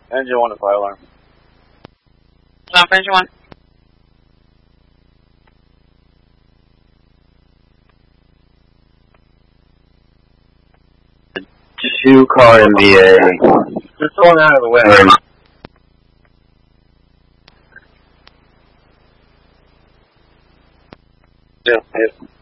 Engine 1 to fire alarm. Stop engine 1. Two car MBA. Just going out of the way. Yeah.